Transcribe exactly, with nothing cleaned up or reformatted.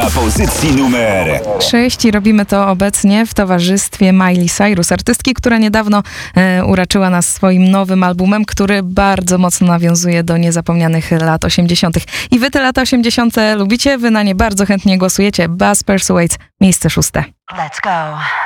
na pozycji numer sześć i robimy to obecnie w towarzystwie Miley Cyrus, artystki, która niedawno e, uraczyła nas swoim nowym albumem, który bardzo mocno nawiązuje do niezapomnianych lat osiemdziesiątych. I wy te lata osiemdziesiąte lubicie, wy na nie bardzo chętnie głosujecie. Buzz Persuades, miejsce szóste. Let's go.